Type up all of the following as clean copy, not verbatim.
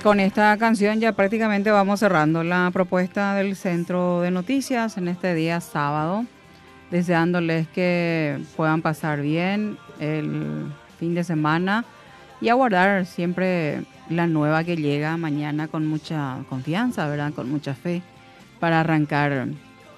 con esta canción ya prácticamente vamos cerrando la propuesta del Centro de Noticias en este día sábado, deseándoles que puedan pasar bien el fin de semana y aguardar siempre la nueva que llega mañana con mucha confianza, ¿verdad? Con mucha fe para arrancar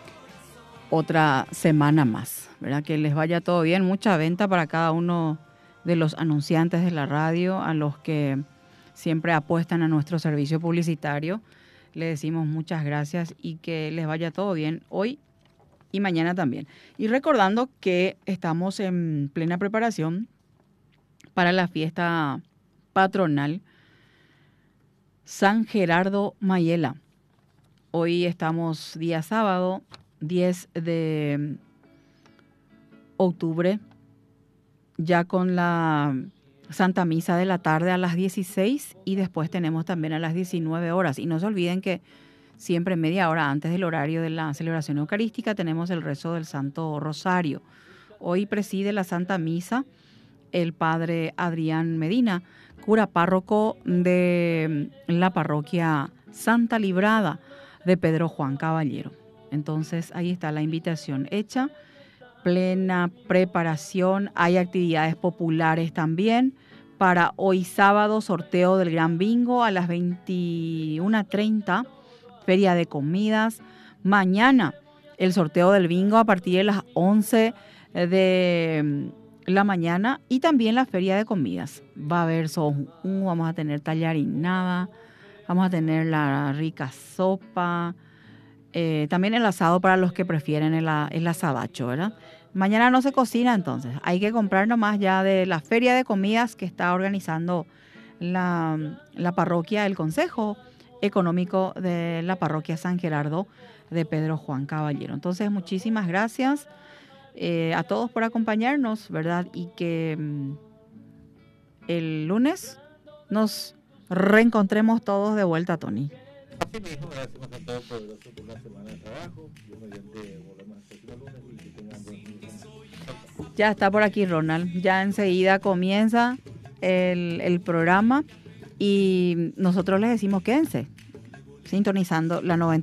otra semana más, ¿verdad? Que les vaya todo bien, mucha venta para cada uno de los anunciantes de la radio, a los que siempre apuestan a nuestro servicio publicitario. Les decimos muchas gracias y que les vaya todo bien hoy y mañana también. Y recordando que estamos en plena preparación para la fiesta patronal San Gerardo Mayela. Hoy estamos día sábado, 10 de octubre, ya con la Santa Misa de la tarde a las 16 y después tenemos también a las 19 horas. Y no se olviden que siempre media hora antes del horario de la celebración eucarística tenemos el rezo del Santo Rosario. Hoy preside la Santa Misa el padre Adrián Medina, cura párroco de la parroquia Santa Librada de Pedro Juan Caballero. Entonces ahí está la invitación hecha, plena preparación. Hay actividades populares también. Para hoy sábado, sorteo del Gran Bingo a las 21:30, feria de comidas. Mañana el sorteo del bingo a partir de las 11 de la mañana y también la feria de comidas. Va a haber vamos a tener tallarinada, vamos a tener la rica sopa, también el asado para los que prefieren el asadacho, ¿verdad? Mañana no se cocina, entonces hay que comprar nomás ya de la feria de comidas que está organizando la parroquia, el Consejo Económico de la parroquia San Gerardo de Pedro Juan Caballero. Entonces, muchísimas gracias a todos por acompañarnos, ¿verdad? Y que el lunes nos reencontremos todos de vuelta, Tony. Así mismo, gracias a todos por una semana de trabajo. Dios mediante volvemos el próximo lunes y que tengan buen fin de semana. Ya está por aquí Ronald, ya enseguida comienza el programa y nosotros les decimos quédense sintonizando la 90.